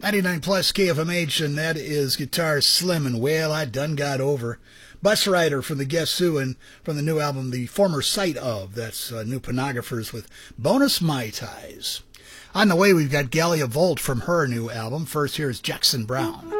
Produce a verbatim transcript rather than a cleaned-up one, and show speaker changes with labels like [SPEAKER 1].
[SPEAKER 1] ninety-nine plus K F M H, and that is Guitar Slim and Well, I Done Got Over. Bus Rider from the Guess Who, and from the new album, The Former Sight Of. That's uh, New Pornographers with Bonus Mai Tais. On the way, we've got Galia Volt from her new album. First, here's Jackson Brown.